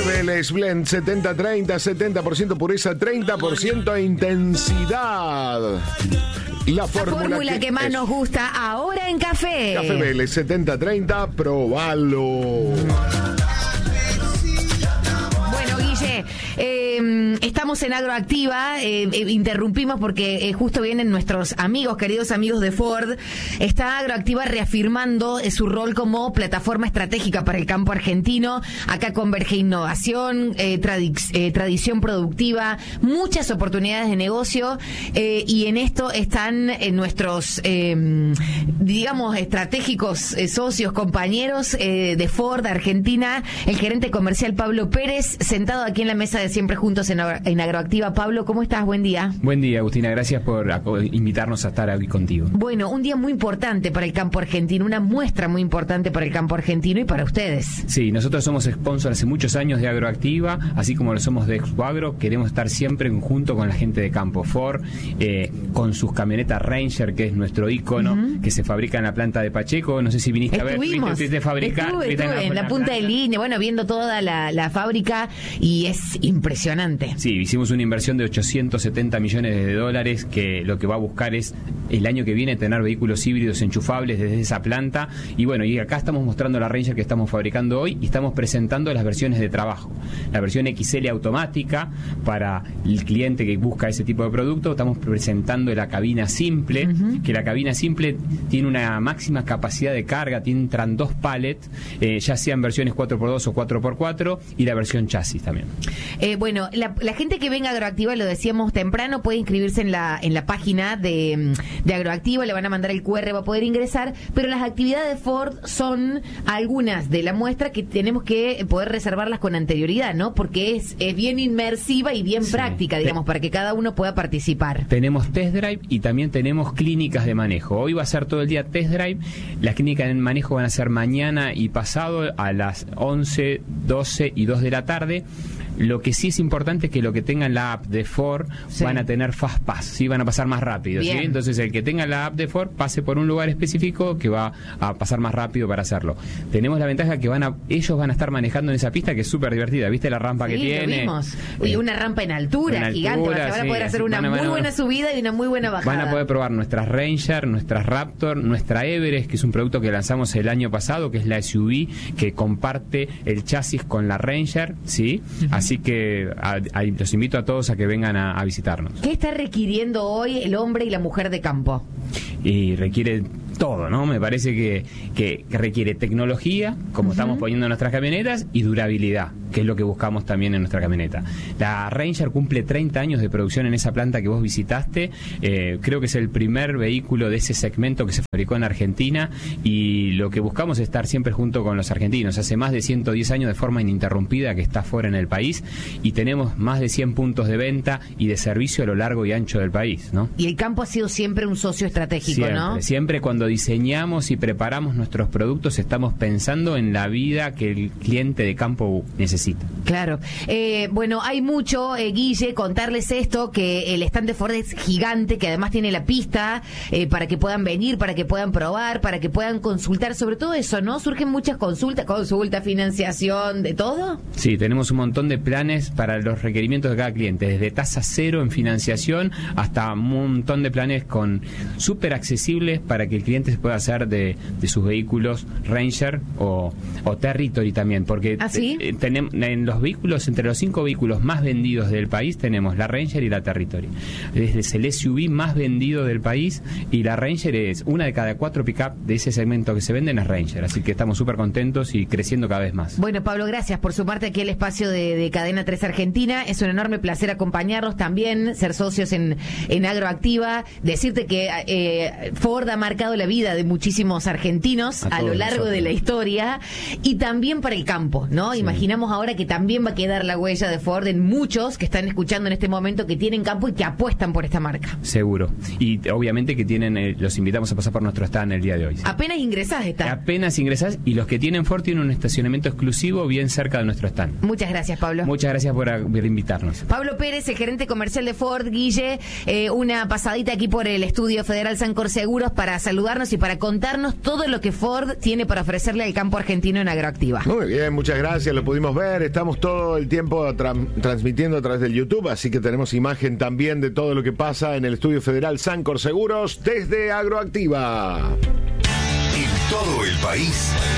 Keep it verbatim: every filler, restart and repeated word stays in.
Vélez Blend setenta treinta, setenta por ciento pureza, treinta por ciento intensidad. La fórmula, La fórmula que, que más es... nos gusta ahora en café. Café Vélez setenta treinta, probalo. Eh, estamos en Agroactiva, eh, eh, interrumpimos porque eh, justo vienen nuestros amigos, queridos amigos de Ford. Está Agroactiva reafirmando eh, su rol como plataforma estratégica para el campo argentino. Acá converge innovación, eh, tradi- eh, tradición productiva, muchas oportunidades de negocio, eh, y en esto están eh, nuestros, eh, digamos, estratégicos eh, socios, compañeros eh, de Ford Argentina, el gerente comercial Pablo Pérez, sentado aquí en la mesa de Siempre Juntos en, en Agroactiva. Pablo, ¿cómo estás? Buen día. Buen día, Agustina. Gracias por invitarnos a estar aquí contigo. Bueno, un día muy importante para el campo argentino, una muestra muy importante para el campo argentino y para ustedes. Sí, nosotros somos sponsor hace muchos años de Agroactiva, así como lo somos de Expoagro. Queremos estar siempre junto con la gente de campo Ford, eh, con sus camionetas Ranger, que es nuestro ícono, uh-huh. que se fabrica en la planta de Pacheco. No sé si viniste Estuvimos, a ver, viniste a fabricar. Estuve, estuve en, la, en la punta de línea, bueno, viendo toda la, la fábrica, y es impresionante. Sí, hicimos una inversión de ochocientos setenta millones de dólares, que lo que va a buscar es el año que viene tener vehículos híbridos enchufables desde esa planta. Y bueno, y acá estamos mostrando la Ranger que estamos fabricando hoy, y estamos presentando las versiones de trabajo. La versión X L automática para el cliente que busca ese tipo de producto. Estamos presentando la cabina simple, uh-huh. que la cabina simple tiene una máxima capacidad de carga, tiene, entran dos pallets, eh, ya sean versiones cuatro por dos o cuatro por cuatro, y la versión chasis también. Eh, bueno, la, la gente que venga a Agroactiva, lo decíamos temprano, puede inscribirse en la en la página de, de Agroactiva, le van a mandar el cu erre, va a poder ingresar, pero las actividades de Ford son algunas de la muestra que tenemos que poder reservarlas con anterioridad, ¿no? Porque es, es bien inmersiva y bien sí. práctica, digamos, para que cada uno pueda participar. Tenemos test drive y también tenemos clínicas de manejo. Hoy va a ser todo el día test drive. Las clínicas de manejo van a ser mañana y pasado a las once, doce y dos de la tarde. Lo que sí es importante es que lo que tengan la app de Ford sí. van a tener Fast Pass, ¿sí? Van a pasar más rápido, ¿sí? Entonces el que tenga la app de Ford pase por un lugar específico que va a pasar más rápido para hacerlo. Tenemos la ventaja que van a ellos van a estar manejando en esa pista, que es súper divertida. ¿Viste la rampa sí, que tiene? Lo vimos. Y una rampa en altura, en altura gigante. Van a sí, poder hacer una muy a, buena subida y una muy buena bajada. Van a poder probar nuestras Ranger, nuestras Raptor, nuestra Everest, que es un producto que lanzamos el año pasado, que es la S U V que comparte el chasis con la Ranger, ¿sí? Uh-huh. Así que A, a, los invito a todos a que vengan a, a visitarnos. ¿Qué está requiriendo hoy el hombre y la mujer de campo? Y requiere todo, ¿no? Me parece que, que, que requiere tecnología, como uh-huh. estamos poniendo en nuestras camionetas, y durabilidad, que es lo que buscamos también en nuestra camioneta. La Ranger cumple treinta años de producción en esa planta que vos visitaste. Eh, creo que es el primer vehículo de ese segmento que se fabricó en Argentina, y lo que buscamos es estar siempre junto con los argentinos. Hace más de ciento diez años de forma ininterrumpida que está fuera en el país, y tenemos más de cien puntos de venta y de servicio a lo largo y ancho del país, ¿no? Y el campo ha sido siempre un socio estratégico, siempre, ¿no? Siempre cuando diseñamos y preparamos nuestros productos estamos pensando en la vida que el cliente de campo necesita. Claro. Eh, bueno, hay mucho, eh, Guille, contarles esto, que el stand de Ford es gigante, que además tiene la pista eh, para que puedan venir, para que puedan probar, para que puedan consultar, sobre todo eso, ¿no? Surgen muchas consultas, consulta, financiación, ¿de todo? Sí, tenemos un montón de planes para los requerimientos de cada cliente, desde tasa cero en financiación hasta un montón de planes con súper accesibles para que el cliente se pueda hacer de, de sus vehículos Ranger o, o Territory también, porque ¿Ah, sí? te, tenemos en los vehículos, entre los cinco vehículos más vendidos del país tenemos la Ranger y la Territory. Es el S U V más vendido del país, y la Ranger es una de cada cuatro pick-up de ese segmento que se venden es Ranger, así que estamos súper contentos y creciendo cada vez más. Bueno, Pablo, gracias por sumarte aquí al espacio de, de Cadena tres Argentina. Es un enorme placer acompañarlos también, ser socios en, en Agroactiva, decirte que eh, Ford ha marcado la vida de muchísimos argentinos a, a lo largo nosotros. de la historia, y también para el campo, ¿no? Sí. Imaginamos ahora que también va a quedar la huella de Ford en muchos que están escuchando en este momento, que tienen campo y que apuestan por esta marca. Seguro. Y obviamente que tienen, eh, los invitamos a pasar por nuestro stand el día de hoy. ¿Sí? Apenas ingresás está. Apenas ingresás, y los que tienen Ford tienen un estacionamiento exclusivo bien cerca de nuestro stand. Muchas gracias, Pablo. Muchas gracias por, a, por invitarnos. Pablo Pérez, el gerente comercial de Ford. Guille, eh, una pasadita aquí por el estudio Federal Sancor Seguros para saludarnos y para contarnos todo lo que Ford tiene para ofrecerle al campo argentino en Agroactiva. Muy bien, muchas gracias, lo pudimos ver. ver, estamos todo el tiempo tra- transmitiendo a través del YouTube, así que tenemos imagen también de todo lo que pasa en el Estudio Federal Sancor Seguros desde Agroactiva. En todo el país.